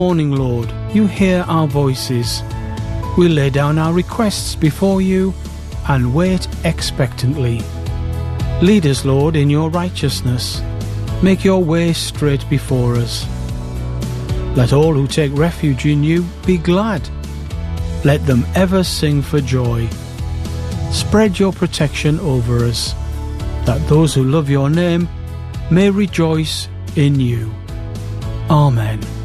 Morning, Lord, you hear our voices. We lay down our requests before you and wait expectantly. Lead us, Lord, in your righteousness. Make your way straight before us. Let all who take refuge in you be glad. Let them ever sing for joy. Spread your protection over us, that those who love your name may rejoice in you. Amen.